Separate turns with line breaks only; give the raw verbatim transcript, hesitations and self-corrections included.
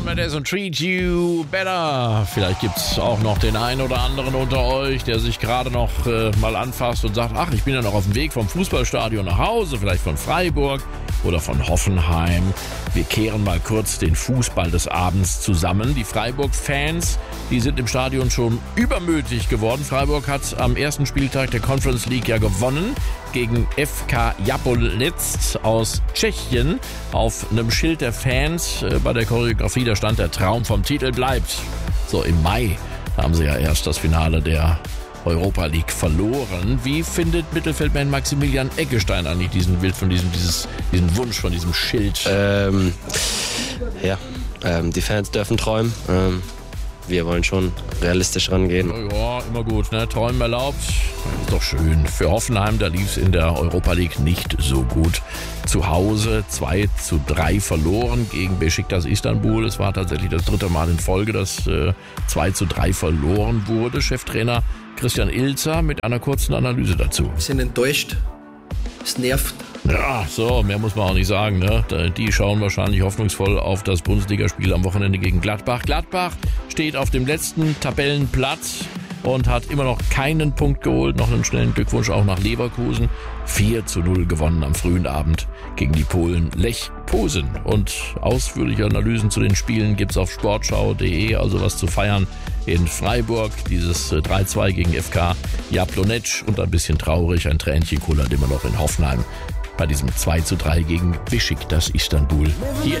Mendes und Treat You Better. Vielleicht gibt es auch noch den einen oder anderen unter euch, der sich gerade noch äh, mal anfasst und sagt, ach, ich bin ja noch auf dem Weg vom Fußballstadion nach Hause, vielleicht von Freiburg oder von Hoffenheim. Wir kehren mal kurz den Fußball des Abends zusammen. Die Freiburg-Fans, die sind im Stadion schon übermütig geworden. Freiburg hat am ersten Spieltag der Conference League ja gewonnen gegen F K Jablonec aus Tschechien. Auf einem Schild der Fans äh, bei der Choreografie, da stand, der Traum vom Titel bleibt. So, im Mai haben sie ja erst das Finale der Europa League verloren. Wie findet Mittelfeldmann Maximilian Eggestein eigentlich diesen Bild von diesem, dieses, diesen Wunsch von diesem Schild?
Ähm, ja, ähm, die Fans dürfen träumen. Ähm, wir wollen schon realistisch rangehen.
Ja, immer gut, ne? Träumen erlaubt. Ist doch schön. Für Hoffenheim, da lief es in der Europa League nicht so gut. Zu Hause zwei zu drei verloren gegen Beşiktaş Istanbul. Es war tatsächlich das dritte Mal in Folge, dass äh, zwei zu drei verloren wurde. Cheftrainer Christian Ilzer mit einer kurzen Analyse dazu.
Wir sind enttäuscht. Es nervt.
Ja, so, mehr muss man auch nicht sagen, ne? Die schauen wahrscheinlich hoffnungsvoll auf das Bundesligaspiel am Wochenende gegen Gladbach. Gladbach steht auf dem letzten Tabellenplatz und hat immer noch keinen Punkt geholt. Noch einen schnellen Glückwunsch auch nach Leverkusen. vier zu null gewonnen am frühen Abend gegen die Polen Lech Posen. Und ausführliche Analysen zu den Spielen gibt's auf sportschau punkt de, also was zu feiern in Freiburg. Dieses drei zwei gegen F K Jablonec und ein bisschen traurig, ein Tränchen kullert immer noch in Hoffenheim bei diesem zwei zu drei gegen Beşiktaş Istanbul. Hier